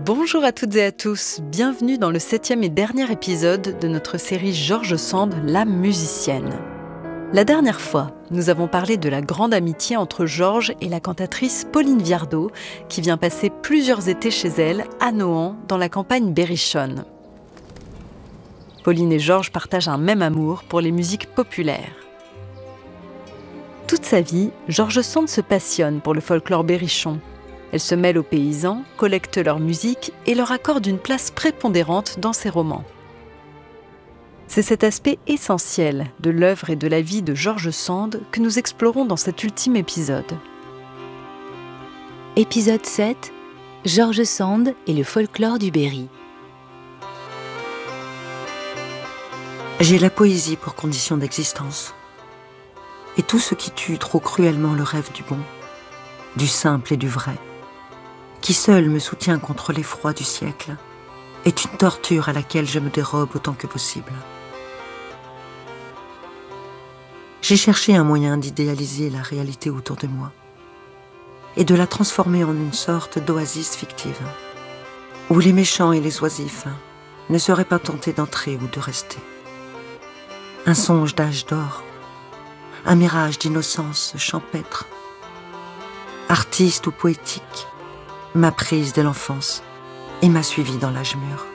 Bonjour à toutes et à tous, bienvenue dans le 7e et dernier épisode de notre série George Sand, la musicienne. La dernière fois, nous avons parlé de la grande amitié entre Georges et la cantatrice Pauline Viardot, qui vient passer plusieurs étés chez elle, à Nohant, dans la campagne berrichonne. Pauline et Georges partagent un même amour pour les musiques populaires. Toute sa vie, George Sand se passionne pour le folklore berrichon. Elle se mêle aux paysans, collecte leur musique et leur accorde une place prépondérante dans ses romans. C'est cet aspect essentiel de l'œuvre et de la vie de George Sand que nous explorons dans cet ultime épisode. Épisode 7, George Sand et le folklore du Berry. J'ai la poésie pour condition d'existence. Et tout ce qui tue trop cruellement le rêve du bon, du simple et du vrai, qui seul me soutient contre l'effroi du siècle, est une torture à laquelle je me dérobe autant que possible. J'ai cherché un moyen d'idéaliser la réalité autour de moi et de la transformer en une sorte d'oasis fictive, où les méchants et les oisifs ne seraient pas tentés d'entrer ou de rester. Un songe d'âge d'or, un mirage d'innocence champêtre. Artiste ou poétique, m'a prise dès l'enfance et m'a suivie dans l'âge mûr.